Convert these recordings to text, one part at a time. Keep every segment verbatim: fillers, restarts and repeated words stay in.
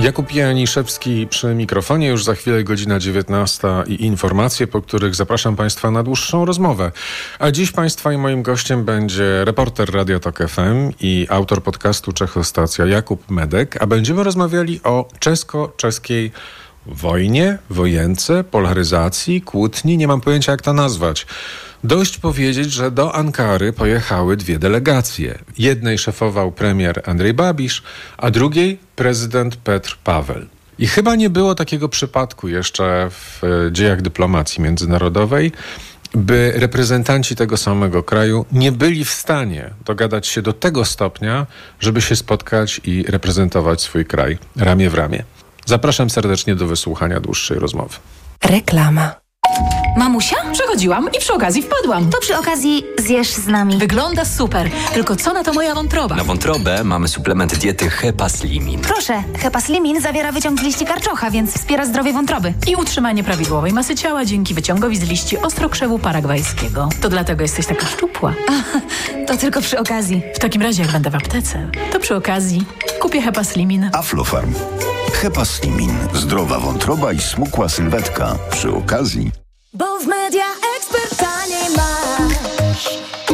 Jakub Janiszewski przy mikrofonie, już za chwilę godzina dziewiętnasta i informacje, po których zapraszam Państwa na dłuższą rozmowę. A dziś Państwa i moim gościem będzie reporter Radia Tok F M i autor podcastu Czechostacja Jakub Medek, a będziemy rozmawiali o czesko-czeskiej wojnie, wojence, polaryzacji, kłótni, nie mam pojęcia jak to nazwać. Dość powiedzieć, że do Ankary pojechały dwie delegacje. Jednej szefował premier Andrej Babiš, a drugiej prezydent Petr Paweł. I chyba nie było takiego przypadku jeszcze w dziejach dyplomacji międzynarodowej, by reprezentanci tego samego kraju nie byli w stanie dogadać się do tego stopnia, żeby się spotkać i reprezentować swój kraj ramię w ramię. Zapraszam serdecznie do wysłuchania dłuższej rozmowy. Reklama. Mamusia? Przechodziłam i przy okazji wpadłam. To przy okazji zjesz z nami. Wygląda super, tylko co na to moja wątroba? Na wątrobę mamy suplement diety Hepaslimin. Proszę, Hepaslimin zawiera wyciąg z liści karczocha, więc wspiera zdrowie wątroby. I utrzymanie prawidłowej masy ciała dzięki wyciągowi z liści ostrokrzewu paragwajskiego. To dlatego jesteś taka szczupła. A, to tylko przy okazji. W takim razie jak będę w aptece, to przy okazji kupię Hepaslimin. Aflofarm. Hepaslimin. Zdrowa wątroba i smukła sylwetka. Przy okazji. Bo w Media Expert taniej masz.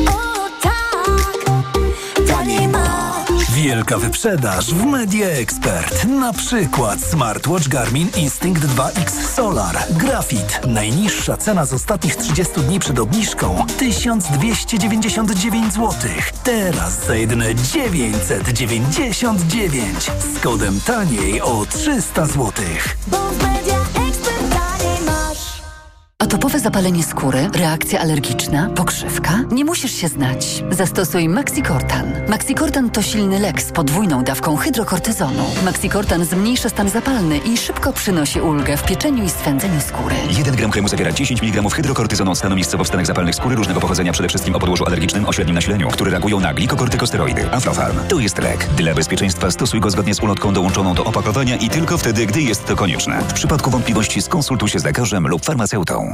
O tak, taniej masz. Wielka wyprzedaż w Media Expert. Na przykład smartwatch Garmin Instinct dwa X Solar Graphite. Najniższa cena z ostatnich trzydziestu dni przed obniżką tysiąc dwieście dziewięćdziesiąt dziewięć złotych. Teraz za jedyne dziewięćset dziewięćdziesiąt dziewięć. Z kodem taniej o trzysta złotych. Bo w Media Expert taniej masz. Atopowe zapalenie skóry, reakcja alergiczna, pokrzywka? Nie musisz się znać. Zastosuj Maxicortan. Maxicortan to silny lek z podwójną dawką hydrokortyzonu. Maxicortan zmniejsza stan zapalny i szybko przynosi ulgę w pieczeniu i swędzeniu skóry. jeden gram kremu zawiera dziesięć miligramów hydrokortyzonu od stanu miejscowo-wstanek zapalnych skóry różnego pochodzenia, przede wszystkim o podłożu alergicznym o średnim nasileniu, które reagują na glikokortykosteroidy. Aflofarm. To jest lek. Dla bezpieczeństwa stosuj go zgodnie z ulotką dołączoną do opakowania i tylko wtedy, gdy jest to konieczne. W przypadku wątpliwości skonsultuj się z lekarzem lub farmaceutą.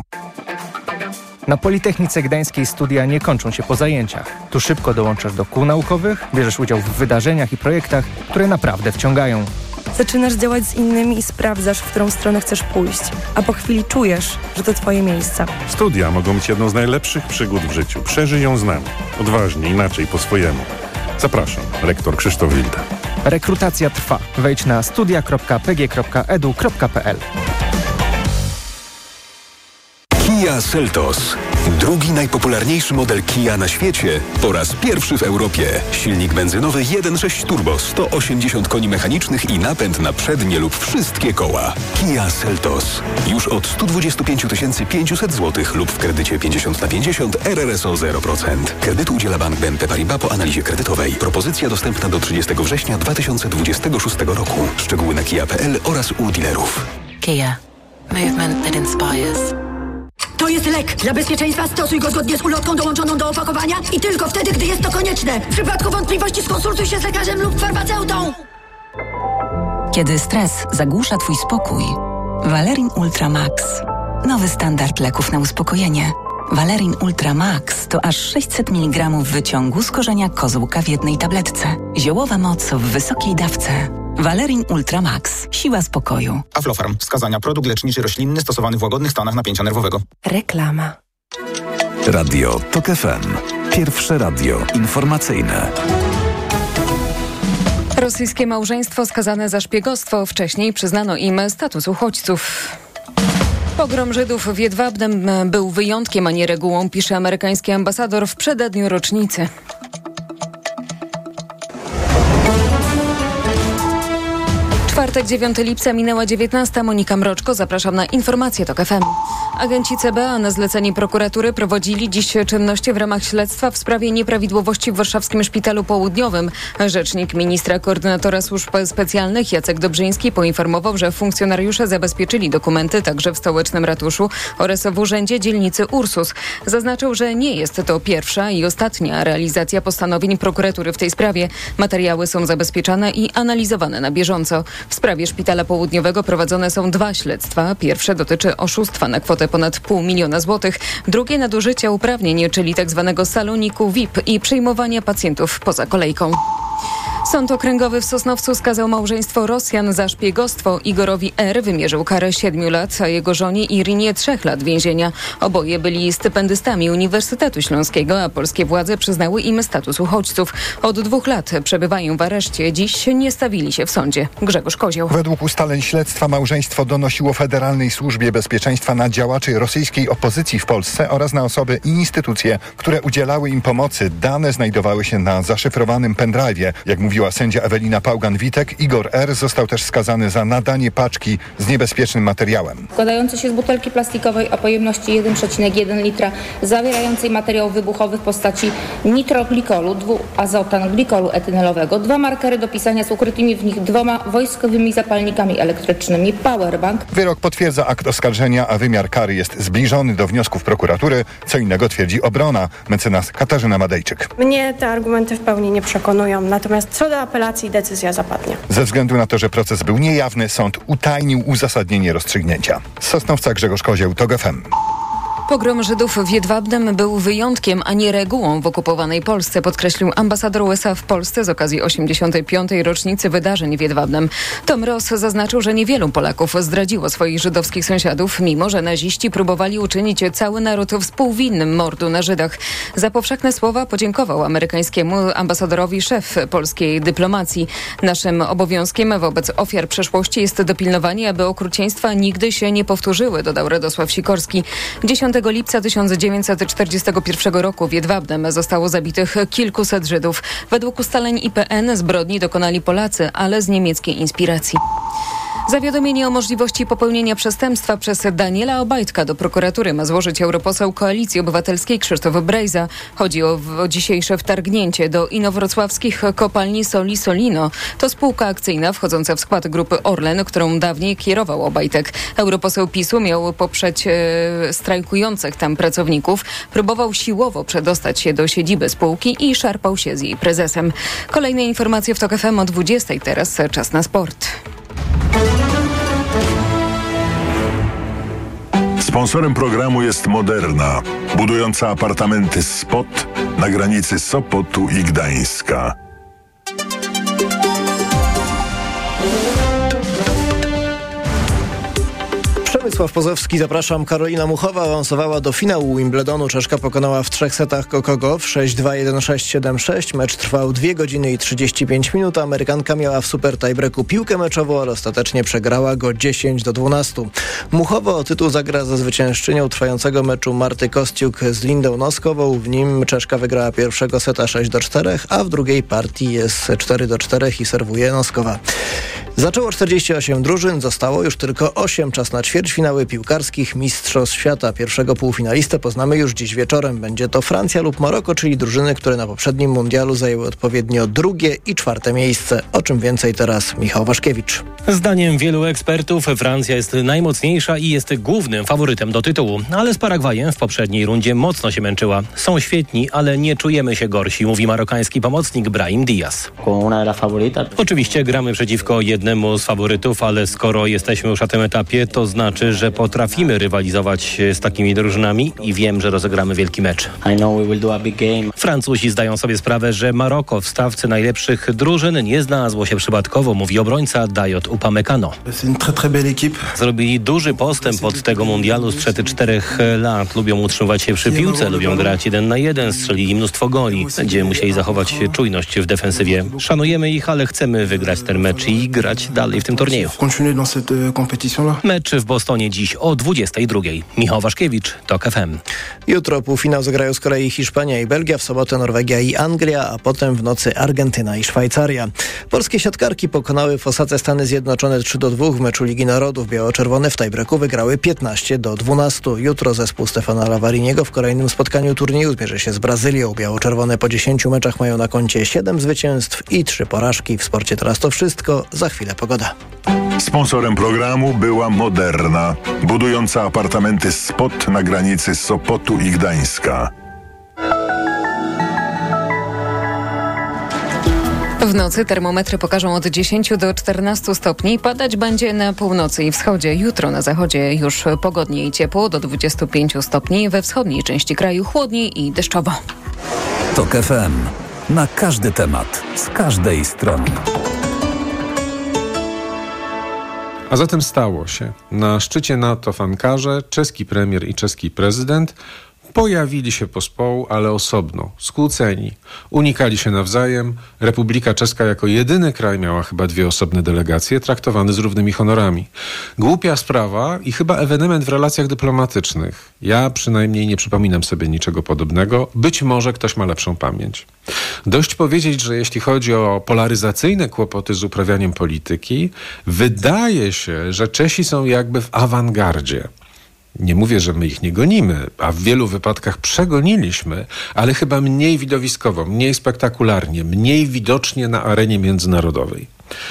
Na Politechnice Gdańskiej studia nie kończą się po zajęciach. Tu szybko dołączasz do kół naukowych, bierzesz udział w wydarzeniach i projektach, które naprawdę wciągają. Zaczynasz działać z innymi i sprawdzasz, w którą stronę chcesz pójść, a po chwili czujesz, że to twoje miejsce. Studia mogą być jedną z najlepszych przygód w życiu. Przeżyj ją z nami. Odważnie, inaczej, po swojemu. Zapraszam, rektor Krzysztof Wilda. Rekrutacja trwa. Wejdź na studia kropka p g kropka e d u kropka p l. Kia Seltos. Drugi najpopularniejszy model Kia na świecie po raz pierwszy w Europie. Silnik benzynowy jeden przecinek sześć turbo, sto osiemdziesiąt koni mechanicznych i napęd na przednie lub wszystkie koła. Kia Seltos. Już od sto dwadzieścia pięć tysięcy pięćset złotych lub w kredycie pięćdziesiąt na pięćdziesiąt R R S O zero procent. Kredytu udziela Bank B N P Paribas po analizie kredytowej. Propozycja dostępna do trzydziestego września dwa tysiące dwudziestego szóstego roku. Szczegóły na kia kropka p l oraz u dealerów. Kia. Movement that inspires. To jest lek. Dla bezpieczeństwa stosuj go zgodnie z ulotką dołączoną do opakowania i tylko wtedy, gdy jest to konieczne. W przypadku wątpliwości skonsultuj się z lekarzem lub farmaceutą. Kiedy stres zagłusza twój spokój, Valerin Ultra Max. Nowy standard leków na uspokojenie. Valerin Ultra Max to aż sześćset miligramów wyciągu z korzenia kozłka w jednej tabletce. Ziołowa moc w wysokiej dawce. Valerin Ultra Max. Siła spokoju. Aflofarm. Wskazania. Produkt leczniczy roślinny stosowany w łagodnych stanach napięcia nerwowego. Reklama. Radio Tok F M. Pierwsze radio informacyjne. Rosyjskie małżeństwo skazane za szpiegostwo. Wcześniej przyznano im status uchodźców. Pogrom Żydów w Jedwabnem był wyjątkiem, a nie regułą, pisze amerykański ambasador w przededniu rocznicy. Czwartek, dziewiątego lipca, minęła dziewiętnasta. Monika Mroczko, zapraszam na informacje Tok F M. Agenci C B A na zlecenie prokuratury prowadzili dziś czynności w ramach śledztwa w sprawie nieprawidłowości w warszawskim Szpitalu Południowym. Rzecznik ministra koordynatora służb specjalnych Jacek Dobrzyński poinformował, że funkcjonariusze zabezpieczyli dokumenty także w stołecznym ratuszu oraz w urzędzie dzielnicy Ursus. Zaznaczył, że nie jest to pierwsza i ostatnia realizacja postanowień prokuratury w tej sprawie. Materiały są zabezpieczane i analizowane na bieżąco. W sprawie Szpitala Południowego prowadzone są dwa śledztwa. Pierwsze dotyczy oszustwa na kwotę ponad pół miliona złotych. Drugie nadużycia uprawnień, czyli tzw. saloniku V I P i przyjmowania pacjentów poza kolejką. Sąd okręgowy w Sosnowcu skazał małżeństwo Rosjan za szpiegostwo. Igorowi R. wymierzył karę siedmiu lat, a jego żonie Irinie trzech lat więzienia. Oboje byli stypendystami Uniwersytetu Śląskiego, a polskie władze przyznały im status uchodźców. Od dwóch lat przebywają w areszcie. Dziś nie stawili się w sądzie. Grzegorz Kozioł. Według ustaleń śledztwa małżeństwo donosiło Federalnej Służbie Bezpieczeństwa na działaczy rosyjskiej opozycji w Polsce oraz na osoby i instytucje, które udzielały im pomocy. Dane znajdowały się na zaszyfrowanym pendrive'ie. Jak mówiła sędzia Ewelina Pałgan-Witek, Igor R. został też skazany za nadanie paczki z niebezpiecznym materiałem. Składający się z butelki plastikowej o pojemności jeden przecinek jeden litra, zawierającej materiał wybuchowy w postaci nitroglikolu, dwuazotan glikolu etynylowego, dwa markery do pisania z ukrytymi w nich dwoma wojskowymi zapalnikami elektrycznymi, powerbank. Wyrok potwierdza akt oskarżenia, a wymiar kary jest zbliżony do wniosków prokuratury. Co innego twierdzi obrona. Mecenas Katarzyna Madejczyk. Mnie te argumenty w pełni nie przekonują, natomiast co do apelacji decyzja zapadnie. Ze względu na to, że proces był niejawny, sąd utajnił uzasadnienie rozstrzygnięcia. Z Sosnowca Grzegorz Kozioł, TOG F M. Pogrom Żydów w Jedwabnem był wyjątkiem, a nie regułą w okupowanej Polsce, podkreślił ambasador U S A w Polsce z okazji osiemdziesiątej piątej rocznicy wydarzeń w Jedwabnem. Tom Ross zaznaczył, że niewielu Polaków zdradziło swoich żydowskich sąsiadów, mimo że naziści próbowali uczynić cały naród współwinnym mordu na Żydach. Za powszechne słowa podziękował amerykańskiemu ambasadorowi szef polskiej dyplomacji. Naszym obowiązkiem wobec ofiar przeszłości jest dopilnowanie, aby okrucieństwa nigdy się nie powtórzyły, dodał Radosław Sikorski. dziesiątego lipca tysiąc dziewięćset czterdziestego pierwszego roku w Jedwabnem zostało zabitych kilkuset Żydów. Według ustaleń I P N zbrodni dokonali Polacy, ale z niemieckiej inspiracji. Zawiadomienie o możliwości popełnienia przestępstwa przez Daniela Obajtka do prokuratury ma złożyć europoseł Koalicji Obywatelskiej Krzysztof Brejza. Chodzi o, o dzisiejsze wtargnięcie do inowrocławskich kopalni Soli Solino. To spółka akcyjna wchodząca w skład grupy Orlen, którą dawniej kierował Obajtek. Europoseł PiSu miał poprzeć e, strajkujących tam pracowników. Próbował siłowo przedostać się do siedziby spółki i szarpał się z jej prezesem. Kolejne informacje w TOK F M o dwudziestej. Teraz czas na sport. Sponsorem programu jest Moderna, budująca apartamenty Spot na granicy Sopotu i Gdańska. Przemysław Pozowski, zapraszam. Karolina Muchowa awansowała do finału Wimbledonu. Czeszka pokonała w trzech setach Coco Gauff sześć dwa, jeden sześć, siedem sześć. Mecz trwał dwie godziny i trzydzieści pięć minut. Amerykanka miała w super tiebreaku piłkę meczową, ale ostatecznie przegrała go dziesięć do dwunastu. Muchowa o tytuł zagra ze zwyciężczynią trwającego meczu Marty Kostiuk z Lindą Noskową. W nim Czeszka wygrała pierwszego seta sześć do czterech, a w drugiej partii jest cztery do czterech i serwuje Noskowa. Zaczęło czterdzieści osiem drużyn, zostało już tylko osiem. Czas na ćwierćfinały piłkarskich Mistrzostw Świata. Pierwszego półfinalistę poznamy już dziś wieczorem. Będzie to Francja lub Maroko, czyli drużyny, które na poprzednim mundialu zajęły odpowiednio drugie i czwarte miejsce. O czym więcej teraz Michał Waszkiewicz. Zdaniem wielu ekspertów Francja jest najmocniejsza i jest głównym faworytem do tytułu. Ale z Paragwajem w poprzedniej rundzie mocno się męczyła. Są świetni, ale nie czujemy się gorsi, mówi marokański pomocnik Brahim Diaz. Oczywiście gramy przeciwko jednemu z faworytów, ale skoro jesteśmy już na tym etapie, to znaczy, że potrafimy rywalizować z takimi drużynami i wiem, że rozegramy wielki mecz. Francuzi zdają sobie sprawę, że Maroko w stawce najlepszych drużyn nie znalazło się przypadkowo, mówi obrońca Dayot Upamecano. Zrobili duży postęp od tego mundialu sprzed czterech lat. Lubią utrzymywać się przy piłce, lubią grać jeden na jeden, strzelili mnóstwo goli. Będziemy musieli zachować czujność w defensywie. Szanujemy ich, ale chcemy wygrać ten mecz i grać dalej w tym turnieju. Mecz w Bostonie dziś o dwudziestej drugiej. Michał Waszkiewicz, TOK F M. Jutro półfinał zagrają z kolei Hiszpania i Belgia, w sobotę Norwegia i Anglia, a potem w nocy Argentyna i Szwajcaria. Polskie siatkarki pokonały w Osace Stany Zjednoczone trzy do dwóch w meczu Ligi Narodów. Biało-czerwone w tiebreaku wygrały piętnaście do dwunastu. Jutro zespół Stefana Lavariniego w kolejnym spotkaniu turnieju zmierzy się z Brazylią. Biało-czerwone po dziesięciu meczach mają na koncie siedem zwycięstw i trzy porażki. W sporcie teraz to wszystko. Za chwilę pogoda. Sponsorem programu była Moderna, budująca apartamenty Spot na granicy Sopotu i Gdańska. W nocy termometry pokażą od dziesięciu do czternastu stopni. Padać będzie na północy i wschodzie. Jutro na zachodzie już pogodnie i ciepło, do dwudziestu pięciu stopni. We wschodniej części kraju chłodniej i deszczowo. TOK F M. na każdy temat, z każdej strony. A zatem stało się. Na szczycie NATO w Ankarze czeski premier i czeski prezydent pojawili się pospołu, ale osobno, skłóceni. Unikali się nawzajem. Republika Czeska jako jedyny kraj miała chyba dwie osobne delegacje, traktowane z równymi honorami. Głupia sprawa i chyba ewenement w relacjach dyplomatycznych. Ja przynajmniej nie przypominam sobie niczego podobnego. Być może ktoś ma lepszą pamięć. Dość powiedzieć, że jeśli chodzi o polaryzacyjne kłopoty z uprawianiem polityki, wydaje się, że Czesi są jakby w awangardzie. Nie mówię, że my ich nie gonimy, a w wielu wypadkach przegoniliśmy, ale chyba mniej widowiskowo, mniej spektakularnie, mniej widocznie na arenie międzynarodowej.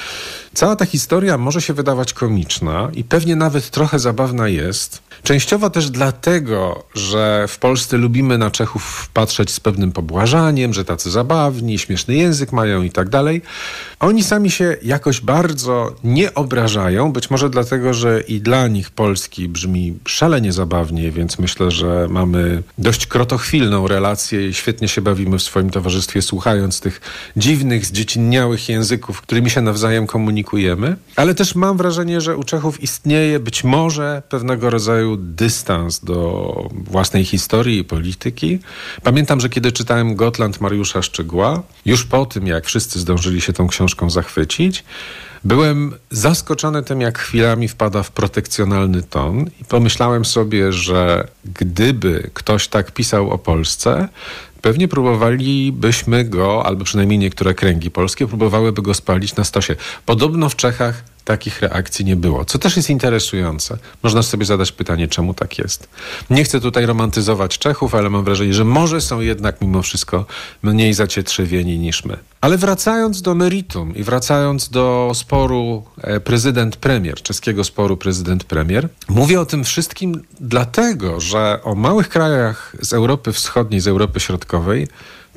Cała ta historia może się wydawać komiczna i pewnie nawet trochę zabawna jest. Częściowo też dlatego, że w Polsce lubimy na Czechów patrzeć z pewnym pobłażaniem, że tacy zabawni, śmieszny język mają i tak dalej. Oni sami się jakoś bardzo nie obrażają, być może dlatego, że i dla nich polski brzmi szalenie zabawnie, więc myślę, że mamy dość krotochwilną relację i świetnie się bawimy w swoim towarzystwie, słuchając tych dziwnych, zdziecinniałych języków, którymi się nawzajem komunikujemy. Ale też mam wrażenie, że u Czechów istnieje być może pewnego rodzaju dystans do własnej historii i polityki. Pamiętam, że kiedy czytałem Gotland Mariusza Szczygła, już po tym, jak wszyscy zdążyli się tą książką zachwycić, byłem zaskoczony tym, jak chwilami wpada w protekcjonalny ton i pomyślałem sobie, że gdyby ktoś tak pisał o Polsce, pewnie próbowalibyśmy go, albo przynajmniej niektóre kręgi polskie, próbowałyby go spalić na stosie. Podobno w Czechach takich reakcji nie było, co też jest interesujące. Można sobie zadać pytanie, czemu tak jest. Nie chcę tutaj romantyzować Czechów, ale mam wrażenie, że może są jednak mimo wszystko mniej zacietrzewieni niż my. Ale wracając do meritum i wracając do sporu prezydent-premier, czeskiego sporu prezydent-premier, mówię o tym wszystkim dlatego, że o małych krajach z Europy Wschodniej, z Europy Środkowej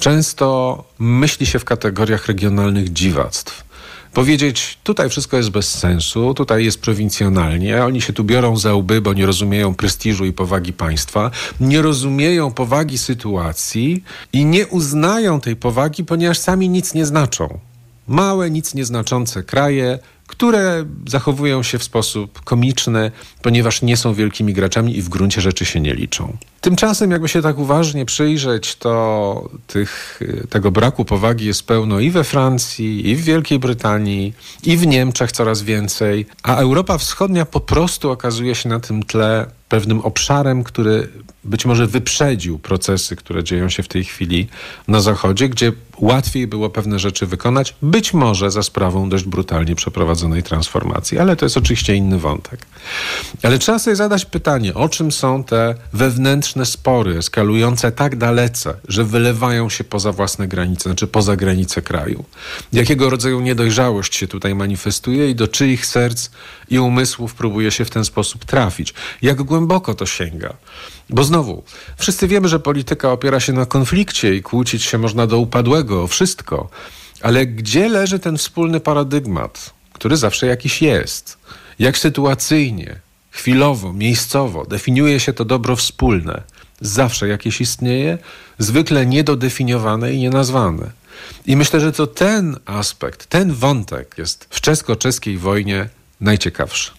często myśli się w kategoriach regionalnych dziwactw. Powiedzieć, tutaj wszystko jest bez sensu, tutaj jest prowincjonalnie, oni się tu biorą za łby, bo nie rozumieją prestiżu i powagi państwa, nie rozumieją powagi sytuacji i nie uznają tej powagi, ponieważ sami nic nie znaczą. Małe, nic nieznaczące kraje, które zachowują się w sposób komiczny, ponieważ nie są wielkimi graczami i w gruncie rzeczy się nie liczą. Tymczasem, jakby się tak uważnie przyjrzeć, to tych, tego braku powagi jest pełno i we Francji, i w Wielkiej Brytanii, i w Niemczech coraz więcej, a Europa Wschodnia po prostu okazuje się na tym tle pewnym obszarem, który być może wyprzedził procesy, które dzieją się w tej chwili na Zachodzie, gdzie łatwiej było pewne rzeczy wykonać, być może za sprawą dość brutalnie przeprowadzonej transformacji, ale to jest oczywiście inny wątek. Ale trzeba sobie zadać pytanie, o czym są te wewnętrzne spory eskalujące tak dalece, że wylewają się poza własne granice, znaczy poza granice kraju. Jakiego rodzaju niedojrzałość się tutaj manifestuje i do czyich serc i umysłów próbuje się w ten sposób trafić. Jak głęboko to sięga. Bo znowu, wszyscy wiemy, że polityka opiera się na konflikcie i kłócić się można do upadłego o wszystko, ale gdzie leży ten wspólny paradygmat, który zawsze jakiś jest? Jak sytuacyjnie, chwilowo, miejscowo definiuje się to dobro wspólne? Zawsze jakieś istnieje, zwykle niedodefiniowane i nienazwane. I myślę, że to ten aspekt, ten wątek jest w czesko-czeskiej wojnie najciekawszy.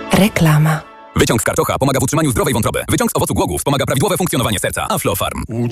Reklama. Wyciąg z karczocha pomaga w utrzymaniu zdrowej wątroby. Wyciąg z owocu głogów pomaga prawidłowe funkcjonowanie serca. Aflofarm.